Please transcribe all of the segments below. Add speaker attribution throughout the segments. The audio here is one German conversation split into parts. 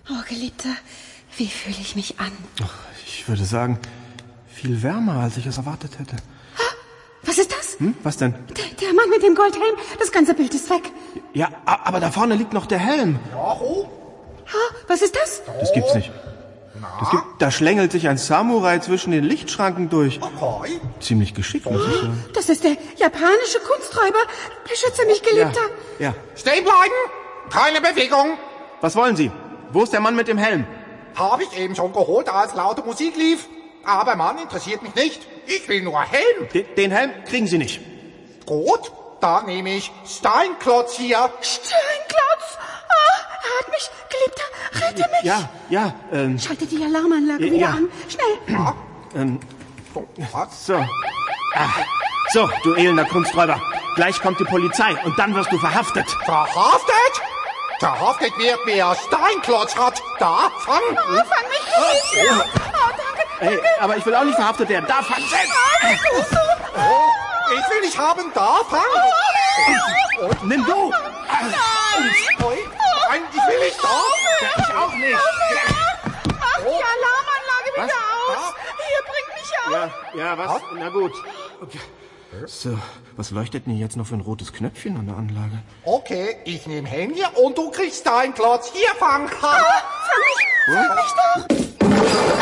Speaker 1: Oh, Geliebter, wie fühle ich mich an?
Speaker 2: Ach, ich würde sagen, viel wärmer, als ich es erwartet hätte.
Speaker 1: Was ist das?
Speaker 2: Was denn?
Speaker 1: Der Mann mit dem Goldhelm. Das ganze Bild ist weg.
Speaker 2: Ja, aber da vorne liegt noch der Helm.
Speaker 1: Was ist das?
Speaker 2: Das gibt's nicht. Da schlängelt sich ein Samurai zwischen den Lichtschranken durch. Ziemlich geschickt, muss ich sagen.
Speaker 1: Das ist der japanische Kunsträuber. Beschütze mich, Geliebter.
Speaker 2: Ja.
Speaker 3: Stehen bleiben! Keine Bewegung!
Speaker 2: Was wollen Sie? Wo ist der Mann mit dem Helm?
Speaker 3: Habe ich eben schon geholt, als laute Musik lief. Aber Mann interessiert mich nicht. Ich will nur Helm.
Speaker 2: Den Helm kriegen Sie nicht.
Speaker 3: Gut, dann nehme ich Steinklotz hier.
Speaker 1: Steinklotz! Er hat mich, Geliebter, rette mich!
Speaker 2: Ja,
Speaker 1: Schalte die Alarmanlage wieder an. Schnell!
Speaker 2: So. So, du elender Kunsträuber. Gleich kommt die Polizei und dann wirst du verhaftet.
Speaker 3: Verhaftet? Verhaftet wird mir Steinklotz hat. Da, fang!
Speaker 1: Fang mich, Geliebter! Danke.
Speaker 2: Hey, aber ich will auch nicht verhaftet werden. Da, fang selbst!
Speaker 3: Ich will nicht haben, da, fang!
Speaker 2: Nimm du!
Speaker 3: Nein, ich will nicht da!
Speaker 2: Ich auch nicht!
Speaker 1: Die Alarmanlage
Speaker 2: Was?
Speaker 1: wieder aus! Hier, bringt mich auf!
Speaker 2: Ja, was? Na gut. Okay. So, was leuchtet denn jetzt noch für ein rotes Knöpfchen an der Anlage?
Speaker 3: Okay, ich nehme Helm hier und du kriegst Steinklotz. Hier, fang!
Speaker 1: Fang mich da!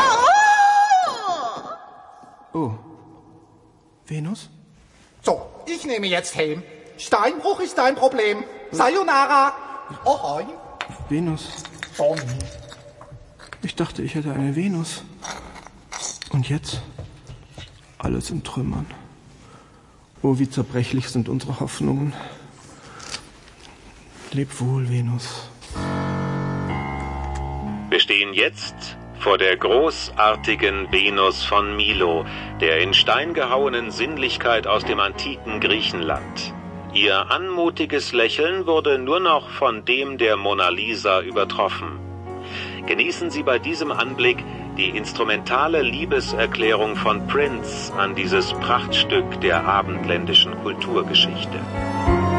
Speaker 2: Oh. Venus?
Speaker 3: So, ich nehme jetzt Helm. Steinbruch ist dein Problem. Sayonara. Ahoi.
Speaker 2: Venus.
Speaker 3: Sonny.
Speaker 2: Ich dachte, ich hätte eine Venus. Und jetzt? Alles in Trümmern. Oh, wie zerbrechlich sind unsere Hoffnungen. Leb wohl, Venus.
Speaker 4: Wir stehen jetzt vor der großartigen Venus von Milo, der in Stein gehauenen Sinnlichkeit aus dem antiken Griechenland. Ihr anmutiges Lächeln wurde nur noch von dem der Mona Lisa übertroffen. Genießen Sie bei diesem Anblick die instrumentale Liebeserklärung von Prince an dieses Prachtstück der abendländischen Kulturgeschichte.